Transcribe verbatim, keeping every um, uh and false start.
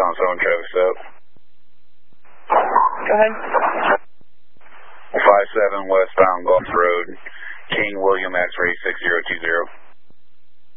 on seven traffic stop. Go ahead. five seven westbound Gulf Road, King William X-ray six zero two zero.